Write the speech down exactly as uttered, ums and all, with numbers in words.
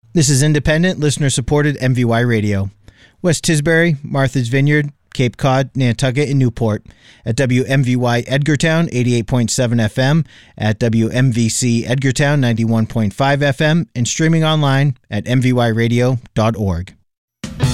This is independent, listener-supported M V Y Radio. West Tisbury, Martha's Vineyard, Cape Cod, Nantucket, and Newport. At W M V Y Edgartown, eighty-eight point seven F M. At W M V C Edgartown, ninety-one point five F M. And streaming online at m v y radio dot org.